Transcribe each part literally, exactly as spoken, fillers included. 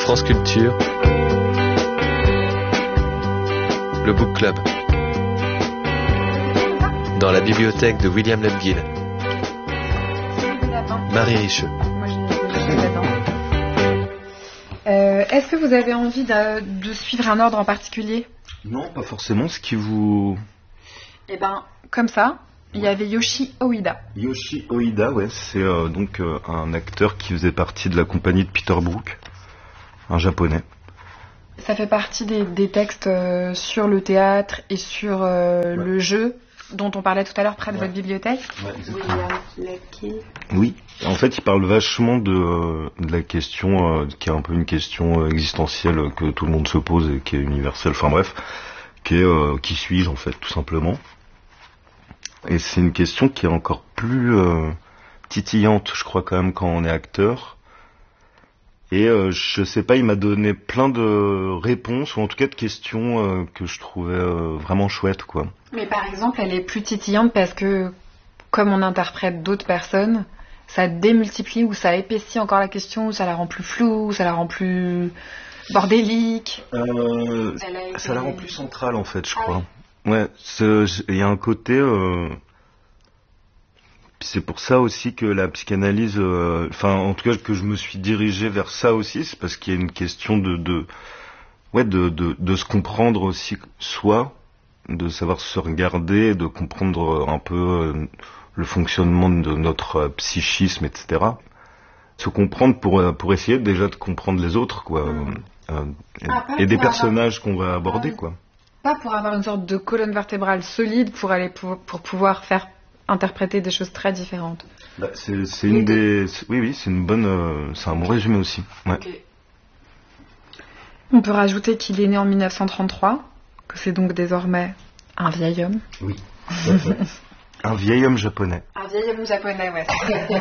France Culture, le Book Club, dans la bibliothèque de William Lebguil. Marie Richeux. Moi, j'ai là-dedans. Euh, est-ce que vous avez envie de, de suivre un ordre en particulier? Non, pas forcément. Ce qui vous... Eh ben, comme ça, il y avait Yoshi Oida. Yoshi Oida, ouais, c'est euh, donc euh, un acteur qui faisait partie de la compagnie de Peter Brook, un japonais. Ça fait partie des, des textes euh, sur le théâtre et sur euh, ouais. le jeu dont on parlait tout à l'heure près de ouais. votre bibliothèque. Ouais, exactement. Oui, en fait, il parle vachement de, de la question, euh, qui est un peu une question existentielle que tout le monde se pose et qui est universelle, enfin bref, qui est euh, qui suis-je en fait, tout simplement. Et c'est une question qui est encore plus euh, titillante, je crois, quand même, quand on est acteur. Et euh, je sais pas, il m'a donné plein de réponses, ou en tout cas de questions euh, que je trouvais euh, vraiment chouettes, quoi. Mais par exemple, elle est plus titillante parce que, comme on interprète d'autres personnes, ça démultiplie ou ça épaissit encore la question, ou ça la rend plus floue, ou ça la rend plus bordélique. Euh, été... Ça la rend plus centrale, en fait, je ah crois. Oui. Ouais, il y a un côté... Euh... C'est pour ça aussi que la psychanalyse, euh, enfin en tout cas que je me suis dirigé vers ça aussi, c'est parce qu'il y a une question de, de, ouais, de, de, de se comprendre aussi soi, de savoir se regarder, de comprendre un peu euh, le fonctionnement de notre euh, psychisme, et cetera. Se comprendre pour pour essayer déjà de comprendre les autres, quoi, mmh. euh, et, ah, et des personnages avoir... qu'on va aborder, ah, oui. quoi. Pas pour avoir une sorte de colonne vertébrale solide pour aller pour, pour pouvoir faire interpréter des choses très différentes. Bah, c'est, c'est une des, c'est, oui oui, c'est une bonne, euh, c'est un bon résumé aussi. Ouais. Okay. On peut rajouter qu'il est né en mille neuf cent trente-trois, que c'est donc désormais un vieil homme. Oui. Un vieil homme japonais. Un vieil homme japonais, ouais.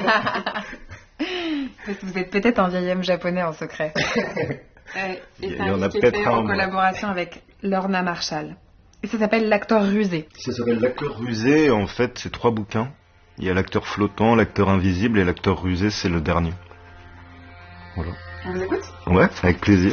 Vous êtes peut-être un vieil homme japonais en secret. euh, et c'est un livre qui est fait en collaboration avec Lorna Marshall. Et ça s'appelle L'acteur rusé. Ça s'appelle L'acteur rusé, en fait, c'est trois bouquins. Il y a l'acteur flottant, l'acteur invisible et l'acteur rusé, c'est le dernier. Voilà. On vous écoute ? Ouais, avec plaisir.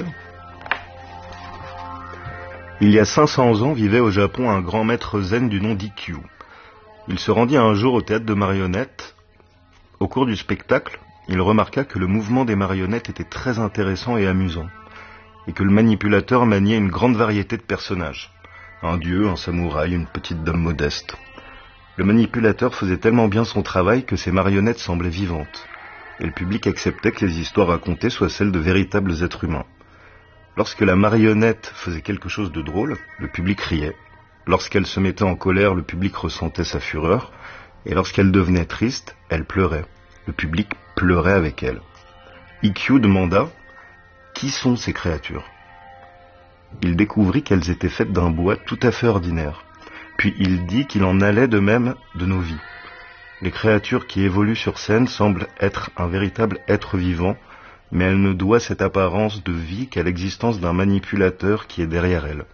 Il y a cinq cents ans, vivait au Japon un grand maître zen du nom d'Ikkyu. Il se rendit un jour au théâtre de marionnettes. Au cours du spectacle, il remarqua que le mouvement des marionnettes était très intéressant et amusant, et que le manipulateur maniait une grande variété de personnages. Un dieu, un samouraï, une petite dame modeste. Le manipulateur faisait tellement bien son travail que ses marionnettes semblaient vivantes, et le public acceptait que les histoires racontées soient celles de véritables êtres humains. Lorsque la marionnette faisait quelque chose de drôle, le public riait. Lorsqu'elle se mettait en colère, le public ressentait sa fureur, et lorsqu'elle devenait triste, elle pleurait. Le public pleurait avec elle. Ikkyu demanda « Qui sont ces créatures ?» Il découvrit qu'elles étaient faites d'un bois tout à fait ordinaire. Puis il dit qu'il en allait de même de nos vies. Les créatures qui évoluent sur scène semblent être un véritable être vivant, mais elle ne doit cette apparence de vie qu'à l'existence d'un manipulateur qui est derrière elle.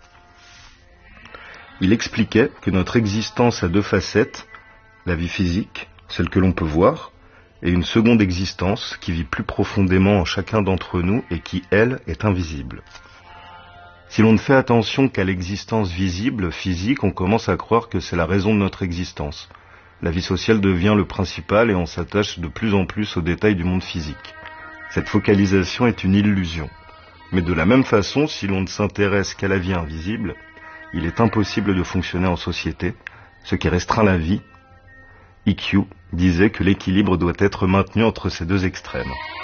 Il expliquait que notre existence a deux facettes, la vie physique, celle que l'on peut voir, et une seconde existence qui vit plus profondément en chacun d'entre nous et qui, elle, est invisible. Si l'on ne fait attention qu'à l'existence visible, physique, on commence à croire que c'est la raison de notre existence. La vie sociale devient le principal et on s'attache de plus en plus aux détails du monde physique. Cette focalisation est une illusion. Mais de la même façon, si l'on ne s'intéresse qu'à la vie invisible, il est impossible de fonctionner en société, ce qui restreint la vie. Ikkyu disait que l'équilibre doit être maintenu entre ces deux extrêmes.